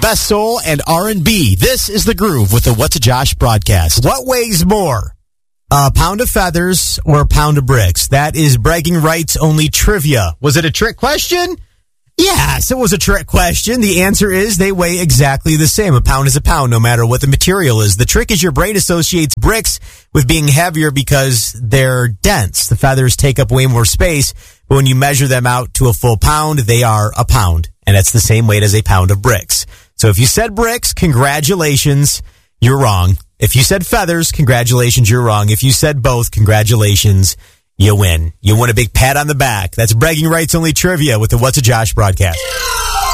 best soul and R&B. This is The Groove with the What's a Josh broadcast. What weighs more, a pound of feathers or a pound of bricks? That is bragging rights only trivia. Was it a trick question? Yes, it was a trick question. The answer is they weigh exactly the same. A pound is a pound, no matter what the material is. The trick is your brain associates bricks with being heavier because they're dense. The feathers take up way more space, but when you measure them out to a full pound, they are a pound. And that's the same weight as a pound of bricks. So if you said bricks, congratulations, you're wrong. If you said feathers, congratulations, you're wrong. If you said both, congratulations, you win. You win a big pat on the back. That's bragging rights only trivia with the What's a Josh broadcast.